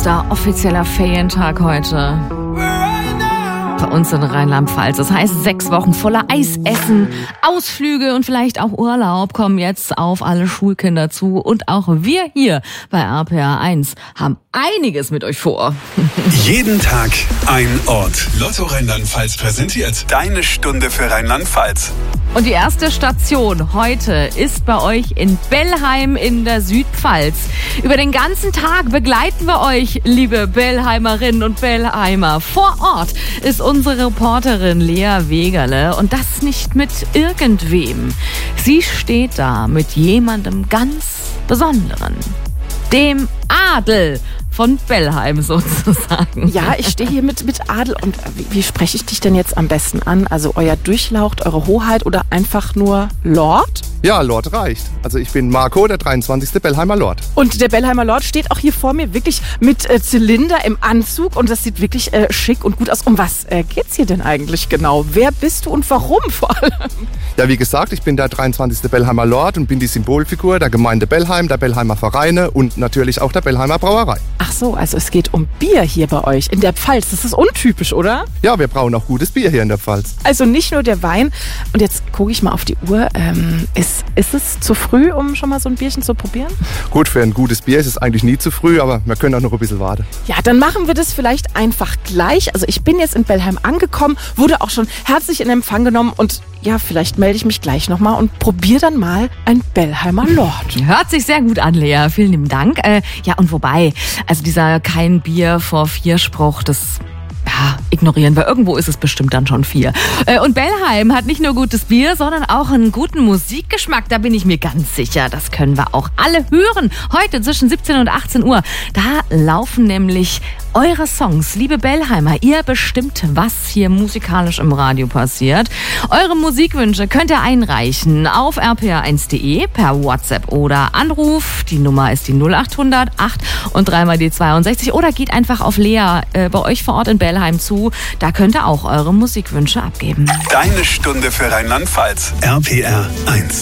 Erster offizieller Ferientag heute bei uns in Rheinland-Pfalz. Das heißt, 6 Wochen voller Eisessen, Ausflüge und vielleicht auch Urlaub kommen jetzt auf alle Schulkinder zu. Und auch wir hier bei RPR 1 haben einiges mit euch vor. Jeden Tag ein Ort. Lotto Rheinland-Pfalz präsentiert deine Stunde für Rheinland-Pfalz. Und die erste Station heute ist bei euch in Bellheim in der Südpfalz. Über den ganzen Tag begleiten wir euch, liebe Bellheimerinnen und Bellheimer. Vor Ort ist unsere Reporterin Lea Wegerle und das nicht mit irgendwem. Sie steht da mit jemandem ganz Besonderen. Dem Adel von Bellheim sozusagen. Ja, ich stehe hier mit Adel und wie spreche ich dich denn jetzt am besten an? Also euer Durchlaucht, eure Hoheit oder einfach nur Lord? Ja, Lord reicht. Also ich bin Marco, der 23. Bellheimer Lord. Und der Bellheimer Lord steht auch hier vor mir wirklich mit Zylinder im Anzug und das sieht wirklich schick und gut aus. Um was geht's hier denn eigentlich genau? Wer bist du und warum vor allem? Ja, wie gesagt, ich bin der 23. Bellheimer Lord und bin die Symbolfigur der Gemeinde Bellheim, der Bellheimer Vereine und natürlich auch der Bellheimer Brauerei. Ach so, also es geht um Bier hier bei euch in der Pfalz. Das ist untypisch, oder? Ja, wir brauen auch gutes Bier hier in der Pfalz. Also nicht nur der Wein. Und jetzt gucke ich mal auf die Uhr. Ist es zu früh, um schon mal so ein Bierchen zu probieren? Gut, für ein gutes Bier ist es eigentlich nie zu früh, aber wir können auch noch ein bisschen warten. Ja, dann machen wir das vielleicht einfach gleich. Also ich bin jetzt in Bellheim angekommen, wurde auch schon herzlich in Empfang genommen und ja, vielleicht melde ich mich gleich nochmal und probiere dann mal ein Bellheimer Lord. Hört sich sehr gut an, Lea. Vielen lieben Dank. Ja, und wobei, also dieser kein Bier vor 4 Spruch, das ignorieren wir. Irgendwo ist es bestimmt dann schon 4. Und Bellheim hat nicht nur gutes Bier, sondern auch einen guten Musikgeschmack. Da bin ich mir ganz sicher. Das können wir auch alle hören. Heute zwischen 17 und 18 Uhr. Da laufen nämlich eure Songs. Liebe Bellheimer, ihr bestimmt, was hier musikalisch im Radio passiert. Eure Musikwünsche könnt ihr einreichen auf rpr1.de per WhatsApp oder Anruf. Die Nummer ist die 0800 8 und 3 mal die 62. Oder geht einfach auf Lea bei euch vor Ort in Bellheim zu. Da könnt ihr auch eure Musikwünsche abgeben. Deine Stunde für Rheinland-Pfalz. RPR 1.